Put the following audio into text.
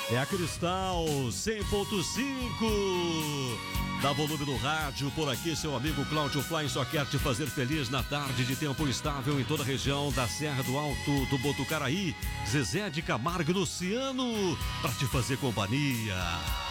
É a Cristal 100.5. Dá volume no rádio, por aqui seu amigo Cláudio Fly só quer te fazer feliz na tarde de tempo estável em toda a região da Serra do Alto do Botucaraí. Zezé de Camargo e Luciano, pra te fazer companhia.